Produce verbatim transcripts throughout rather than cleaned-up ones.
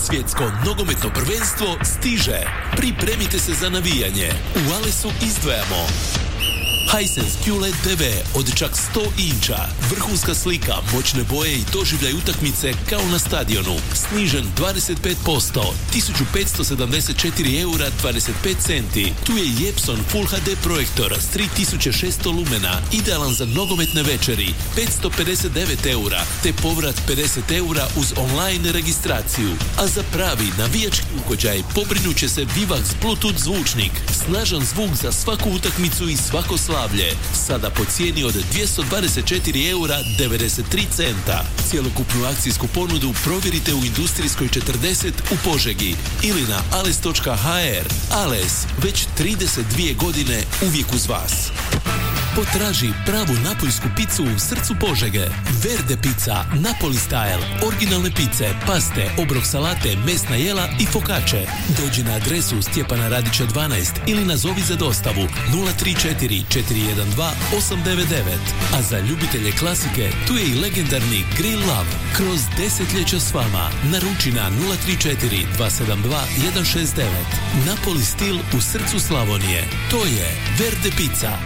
Svjetsko nogometno prvenstvo stiže. Pripremite se za navijanje. U Alesu izdvajamo Hisense Q L E D T V od čak sto inča, vrhunska slika, moćne boje i doživljaj utakmice kao na stadionu, snižen dvadeset pet posto, tisuću petsto sedamdeset četiri eura dvadeset pet centi. Tu je i Epson Full H D projektor s tri tisuće šesto lumena, idealan za nogometne večeri, petsto pedeset devet eura, te povrat pedeset eura uz online registraciju. A za pravi navijački ugođaj pobrinut će se Vivax Bluetooth zvučnik, snažan zvuk za svaku utakmicu i svako slavlje. Sada po cijeni od dvjesto dvadeset četiri eura devedeset tri centa. Cjelokupnu akcijsku ponudu provjerite u Industrijskoj četrdeset u Požegi ili na ales točka ha er. Ales, već trideset dvije godine uvijek uz vas. Potraži pravu napoljsku picu u srcu Požege. Verde pizza, Napoli style, originalne pice, paste, obrok salate, mesna jela i fokače. Dođi na adresu Stjepana Radića dvanaest ili nazovi za dostavu nula tri četiri četiri jedan dva osam devet devet. A za ljubitelje klasike tu je i legendarni Grill Love. Kroz desetljeća s vama. Naruči na nula tri četiri dva sedam dva jedan šest devet. Napoli stil u srcu Slavonije. To je Verde pizza.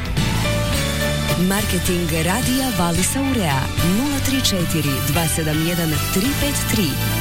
Marketing radija Valisa Urea nula tri četiri dva sedam jedan tri pet tri.